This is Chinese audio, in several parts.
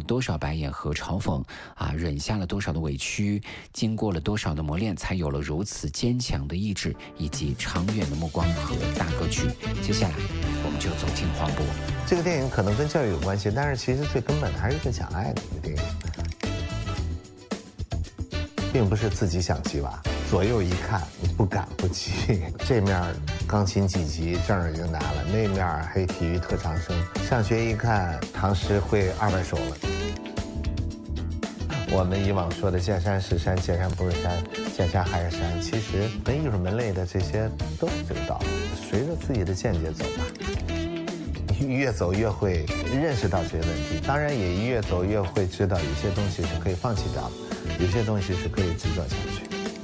多少白眼和嘲讽啊，忍下了多少的委屈，经过了多少的磨练，才有了如此坚强的意志以及长远的目光和大格局。接下来我们就走进黄渤。 这个电影可能跟教育有关系，但是其实最根本的还是一个讲爱的一个电影，并不是自己想鸡娃。左右一看，你不敢不鸡。这面钢琴几级证已经拿了，那面黑体育特长生，上学一看唐诗会200首了。我们以往说的见山是山，见山不是山，见山还是山，其实跟艺术门类的这些都是这个道理，随着自己的见解走吧。越走越会认识到这些问题，当然也越走越会知道有些东西是可以放弃掉的，有些东西是可以执着下去。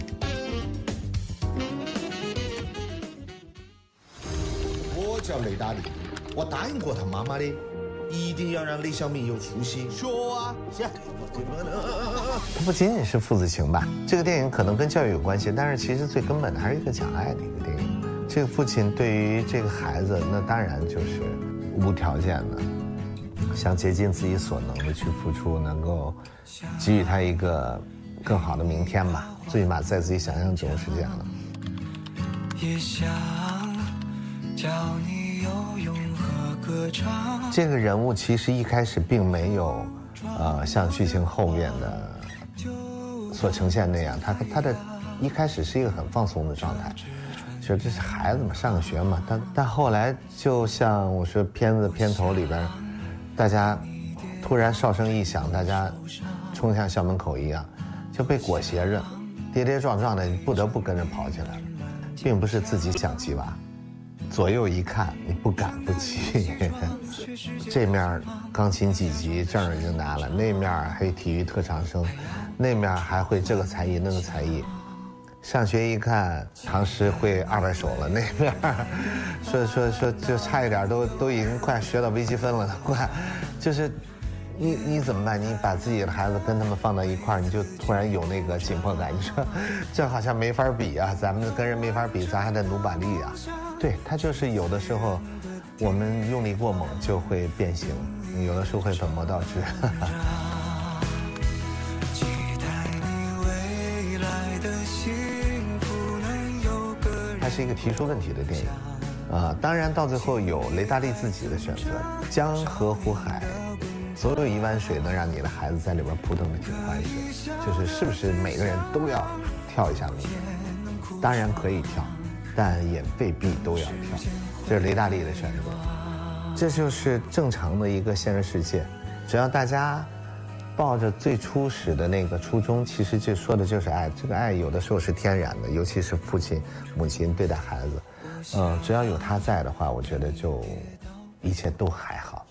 我叫雷达利，我答应过他妈妈的，一定要让雷小明有出息。说啊，行。 它不仅仅是父子情吧，这个电影可能跟教育有关系，但是其实最根本的还是一个讲爱的一个电影。这个父亲对于这个孩子，那当然就是无条件的，想竭尽自己所能的去付出，能够给予他一个更好的明天吧，最起码在自己想象中是这样的。也想教你游泳和歌唱。这个人物其实一开始并没有像剧情后面的所呈现那样，他的一开始是一个很放松的状态，就这是孩子嘛，上个学嘛。但后来就像我说片子片头里边，大家突然哨声一响，大家冲向校门口一样，就被裹挟着，跌跌撞撞的，你不得不跟着跑起来，并不是自己想鸡娃。左右一看，你不敢不鸡。这面钢琴几级证已经拿了，那面黑体育特长生，那面还会这个才艺那个才艺。上学一看唐诗会200首了，那面说就差一点都已经快学到微积分了，快就是你怎么办？你把自己的孩子跟他们放到一块儿，你就突然有那个紧迫感。你说这好像没法比啊，咱们跟人没法比，咱还得努把力啊。对，他就是有的时候我们用力过猛就会变形，有的时候会本末倒置。它是一个提出问题的电影，当然到最后有雷达利自己的选择，江河湖海，总有一湾水能让你的孩子在里边扑腾的挺欢实，就是是不是每个人都要跳一下那个？当然可以跳，但也未必都要跳，这是雷达利的选择，这就是正常的一个现实世界，只要大家抱着最初始的那个初衷，其实就说的就是爱。这个爱有的时候是天然的，尤其是父亲、母亲对待孩子，只要有他在的话，我觉得就一切都还好。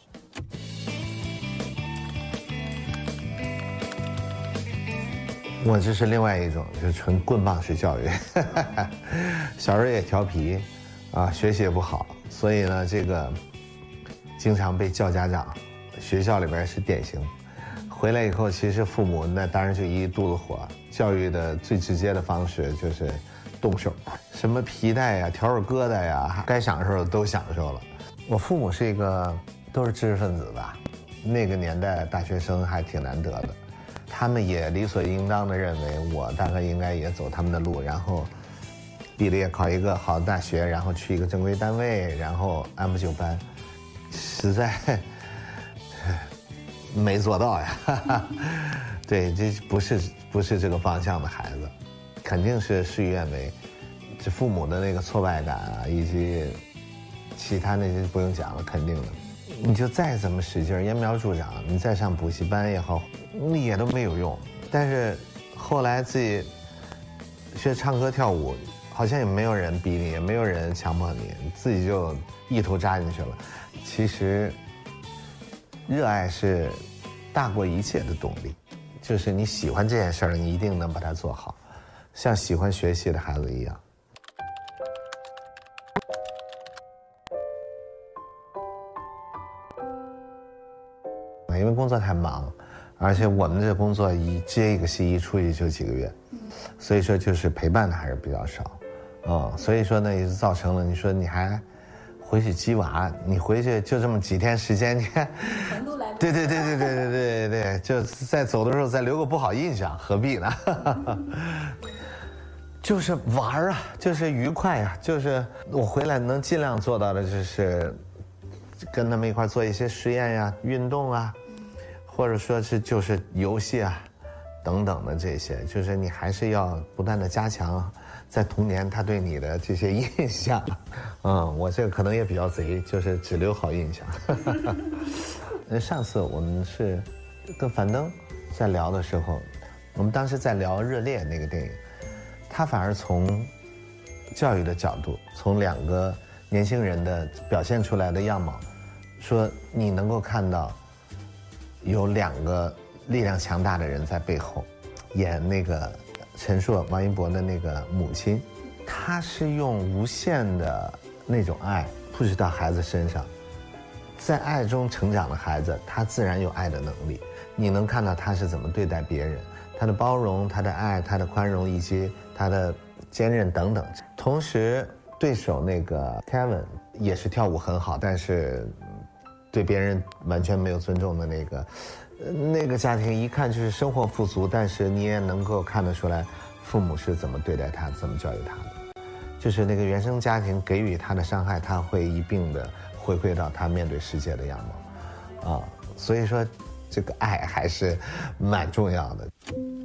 我这是另外一种，就是纯棍棒式教育。小时候也调皮，学习也不好，所以呢，这个经常被叫家长，学校里边是典型。回来以后，其实父母那当然就一肚子火。教育的最直接的方式就是动手，什么皮带呀、条手疙瘩呀，该享受的都享受了。我父母是一个都是知识分子吧，那个年代大学生还挺难得的，他们也理所应当的认为我大概应该也走他们的路，然后毕了业考一个好的大学，然后去一个正规单位，然后按部就班，实在没做到呀。对，这不是这个方向的孩子，肯定是事与愿违。这父母的那个挫败感啊，以及其他那些不用讲了，肯定的。你就再怎么使劲揠苗助长，你再上补习班也好，也都没有用。但是后来自己学唱歌跳舞，好像也没有人逼你，也没有人强迫你，自己就一头扎进去了。其实热爱是大过一切的动力，就是你喜欢这件事儿，你一定能把它做好，像喜欢学习的孩子一样。因为工作太忙，而且我们这工作一接一个戏，一出去就几个月，所以说就是陪伴的还是比较少，所以说呢也就造成了你说你还回去鸡娃，你回去就这么几天时间，你看，对， 就是在走的时候再留个不好印象，何必呢？就是玩啊，就是愉快啊，就是我回来能尽量做到的，就是跟他们一块做一些实验呀、运动啊，或者说是就是游戏啊，等等的这些，就是你还是要不断的加强在童年他对你的这些印象。我这个可能也比较贼，就是只留好印象。上次我们是跟樊登在聊的时候，我们当时在聊《热烈》那个电影。他反而从教育的角度，从2个年轻人的表现出来的样貌，说你能够看到有2个力量强大的人在背后演那个陈硕王一博的那个母亲，她是用无限的那种爱push到孩子身上，在爱中成长的孩子，他自然有爱的能力。你能看到他是怎么对待别人，他的包容，他的爱，他的宽容，以及他的坚韧等等。同时对手那个 Kevin 也是跳舞很好，但是对别人完全没有尊重的那个家庭，一看就是生活富足，但是你也能够看得出来父母是怎么对待他，怎么教育他的。就是那个原生家庭给予他的伤害，他会一并的回馈到他面对世界的样貌所以说这个爱还是蛮重要的。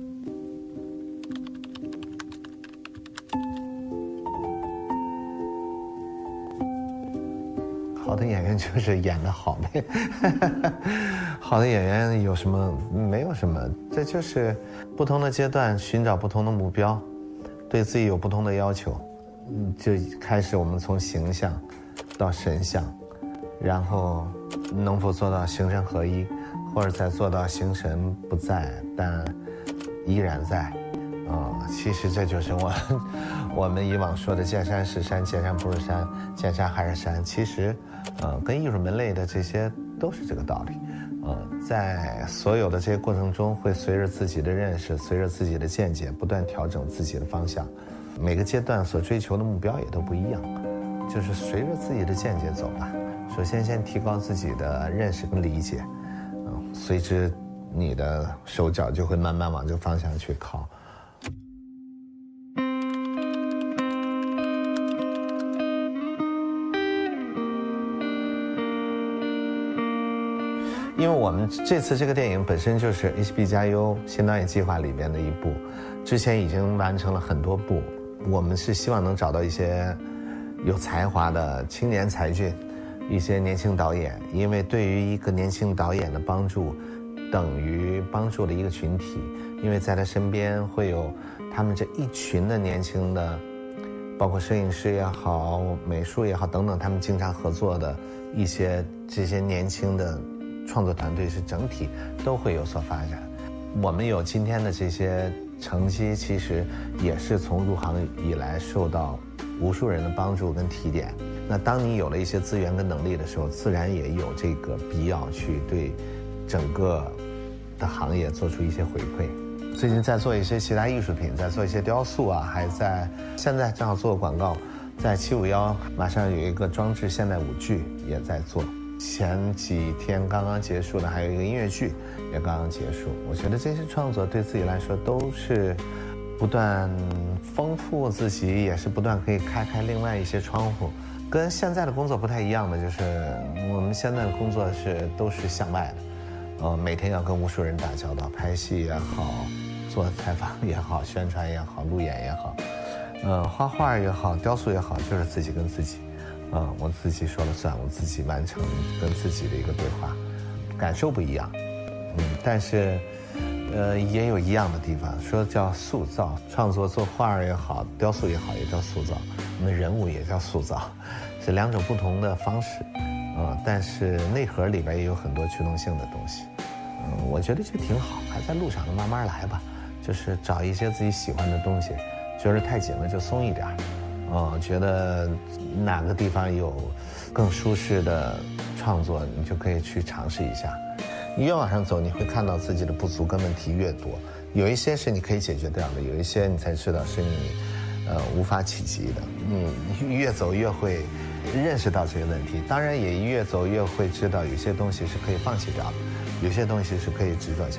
好的演员就是演得好呗。好的演员有什么？没有什么，这就是不同的阶段寻找不同的目标，对自己有不同的要求。就开始我们从形象到神像，然后能否做到形神合一，或者再做到形神不在但依然在。其实这就是我们以往说的见山是山，见山不是山，见山还是山。其实跟艺术门类的这些都是这个道理。在所有的这些过程中，会随着自己的认识，随着自己的见解，不断调整自己的方向。每个阶段所追求的目标也都不一样，就是随着自己的见解走吧。首先提高自己的认识跟理解，随之你的手脚就会慢慢往这个方向去靠。因为我们这次这个电影本身就是 HB 加优新导演计划里边的一部，之前已经完成了很多部。我们是希望能找到一些有才华的青年才俊，一些年轻导演，因为对于一个年轻导演的帮助，等于帮助了一个群体，因为在他身边会有他们这一群的年轻的，包括摄影师也好，美术也好等等，他们经常合作的一些这些年轻的创作团队，是整体都会有所发展。我们有今天的这些成绩，其实也是从入行以来受到无数人的帮助跟提点。那当你有了一些资源跟能力的时候，自然也有这个必要去对整个的行业做出一些回馈。最近在做一些其他艺术品，在做一些雕塑啊，还在现在正好做个广告，在751马上有一个装置现代舞剧也在做。前几天刚刚结束的还有一个音乐剧也刚刚结束。我觉得这些创作对自己来说都是不断丰富自己，也是不断可以开另外一些窗户。跟现在的工作不太一样的就是我们现在的工作都是向外的，每天要跟无数人打交道，拍戏也好，做采访也好，宣传也好，路演也好，画画也好，雕塑也好，就是自己跟自己。我自己说了算，我自己完成跟自己的一个对话，感受不一样，但是也有一样的地方，说叫塑造，创作做画也好，雕塑也好，也叫塑造，我们人物也叫塑造，是2种不同的方式，但是内核里边也有很多驱动性的东西，我觉得这挺好，还在路上，慢慢来吧，就是找一些自己喜欢的东西，觉得太紧了就松一点。觉得哪个地方有更舒适的创作，你就可以去尝试一下。你越往上走，你会看到自己的不足跟问题越多，有一些是你可以解决掉的，有一些你才知道是你无法企及的。你越走越会认识到这个问题，当然也越走越会知道有些东西是可以放弃掉的，有些东西是可以执着下来。